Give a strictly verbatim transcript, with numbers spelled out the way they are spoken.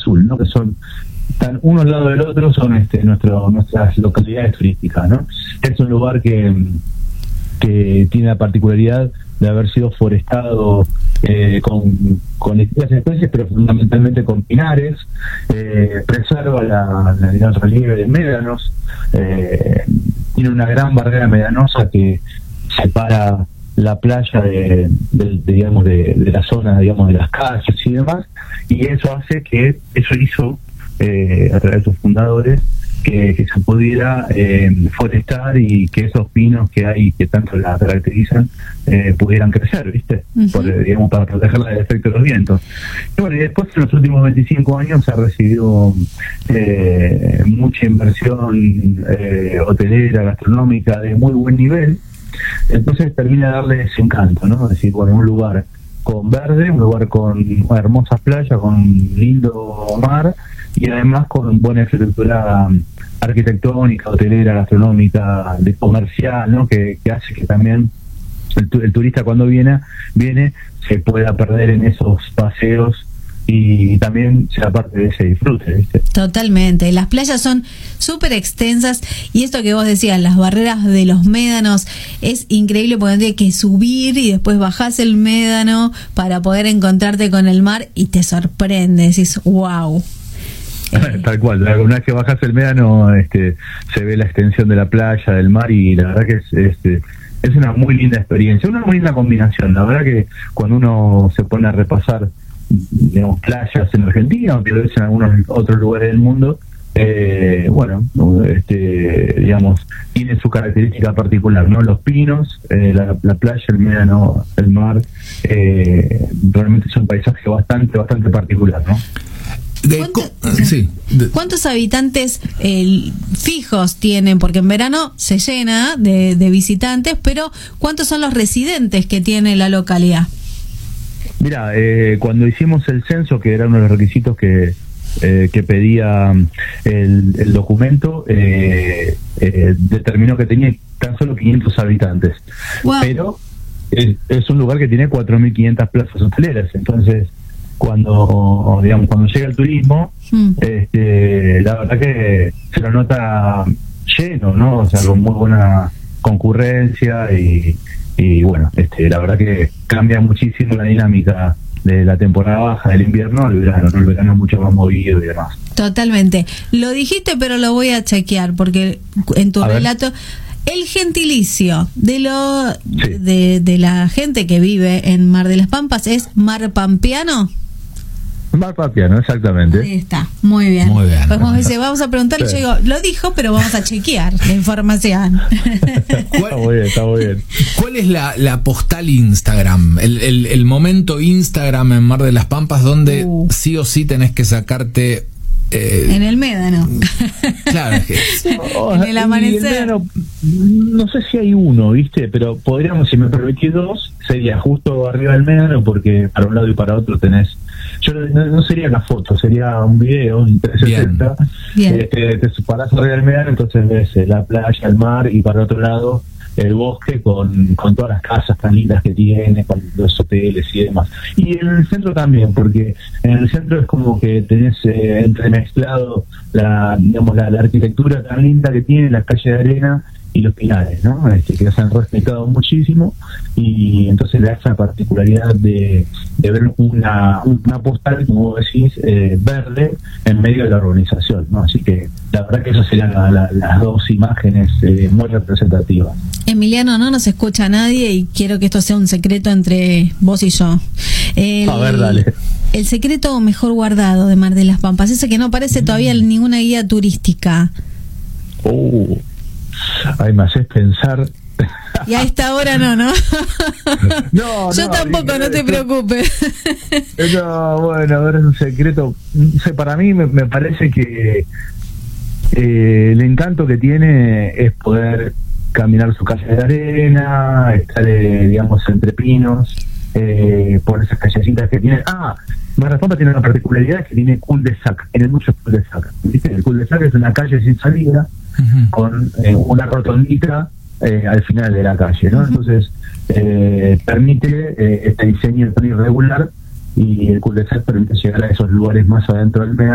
Azul, ¿no? Que son, están uno al lado del otro, son este nuestro, nuestras localidades turísticas, ¿no? Es un lugar que, que tiene la particularidad de haber sido forestado eh, con, con distintas especies, pero fundamentalmente con pinares, eh, preserva la, la, el relieve de médanos, eh, tiene una gran barrera medanosa que separa la playa de, de, de digamos de, de la zona, digamos, de las calles y demás, y eso hace que eso hizo eh, a través de sus fundadores que, que se pudiera eh, forestar y que esos pinos que hay que tanto la caracterizan eh, pudieran crecer, ¿viste? Uh-huh. Por, digamos, para protegerla del efecto de los vientos. Y bueno, y después en los últimos veinticinco años se ha recibido eh, mucha inversión eh, hotelera, gastronómica de muy buen nivel. Entonces termina de darle ese encanto, ¿no? Es decir, bueno, un lugar con verde, un lugar con hermosas playas, con lindo mar y además con buena infraestructura arquitectónica, hotelera, gastronómica, de comercial, ¿no? Que, que hace que también el, el turista cuando viene, viene se pueda perder en esos paseos y también sea parte de ese disfrute, ¿viste? Totalmente, las playas son súper extensas y esto que vos decías, las barreras de los médanos, es increíble porque tienes que subir y después bajás el médano para poder encontrarte con el mar y te sorprende, decís, wow. Tal cual, una vez que bajas el médano este, se ve la extensión de la playa, del mar y la verdad que es... Este, es una muy linda experiencia, una muy linda combinación. La verdad que cuando uno se pone a repasar, digamos, playas en Argentina o tal vez en algunos otros lugares del mundo, eh, bueno, este, digamos, tiene su característica particular, ¿no? Los pinos, eh, la, la playa, el médano, el mar, eh, realmente es un paisaje bastante, bastante particular, ¿no? De, ¿Cuánto, sí, de, ¿Cuántos habitantes eh, fijos tienen? Porque en verano se llena de, de visitantes, pero ¿cuántos son los residentes que tiene la localidad? Mira, eh, cuando hicimos el censo, que era uno de los requisitos que, eh, que pedía el, el documento, eh, eh, determinó que tenía tan solo quinientos habitantes. Wow. Pero es, es un lugar que tiene cuatro mil quinientas plazas hoteleras, entonces cuando digamos cuando llega el turismo, hmm. este, la verdad que se lo nota lleno, ¿no? O sea, con muy buena concurrencia y y bueno, este, la verdad que cambia muchísimo la dinámica de la temporada baja del invierno al verano, ¿no? El verano es mucho más movido y demás. Totalmente. Lo dijiste, pero lo voy a chequear porque en tu a relato ver. El gentilicio de lo sí. de, de la gente que vive en Mar de las Pampas es marpampiano. Marpampiano, exactamente. Ahí está, muy bien. Muy bien. Pues como dice, vamos a preguntarle, sí. Yo digo, lo dijo, pero vamos a chequear la información. Está muy bien, está muy bien. ¿Cuál es la, la postal Instagram? El, el, el momento Instagram en Mar de las Pampas donde uh. sí o sí tenés que sacarte... Eh, en el médano. Claro, es que... no, en el amanecer. El médano, no sé si hay uno, ¿viste? Pero podríamos, si me permitís dos, sería justo arriba del médano, porque para un lado y para otro tenés... Yo no, no sería una foto, sería un video, un trescientos sesenta. Bien. Bien. Eh, te, te parás arriba del médano, entonces ves eh, la playa, el mar, y para otro lado el bosque con, con todas las casas tan lindas que tiene, con los hoteles y demás. Y en el centro también, porque en el centro es como que tenés eh, entremezclado la, digamos, la, la arquitectura tan linda que tiene, las calles de arena y los pinares, ¿no? Este, que se han respetado muchísimo y entonces le da esa particularidad de, de ver una, una postal, como vos decís, eh, verde en medio de la urbanización, ¿no? Así que la verdad que esas serían la, la, las dos imágenes eh, muy representativas. Emiliano, no nos escucha nadie y quiero que esto sea un secreto entre vos y yo. El, A ver, dale. El secreto mejor guardado de Mar de las Pampas, ese que no aparece todavía en ninguna guía turística. Uh, ay, me haces pensar. Y a esta hora no, ¿no? No, yo no, tampoco, no te preocupes. No, bueno, a ver, es un secreto. No sé, para mí me, me parece que eh, el encanto que tiene es poder caminar su calle de arena, estar, eh, digamos, entre pinos, eh, por esas callecitas que tiene. Ah, Mar de las Pampas tiene una particularidad que tiene cul-de-sac, tiene muchos cul-de-sac. ¿Viste? El cul-de-sac es una calle sin salida, uh-huh. con eh, una rotondita eh, al final de la calle, ¿no? Uh-huh. Entonces, eh, permite eh, este diseño tan irregular y el cul-de-sac permite llegar a esos lugares más adentro del medio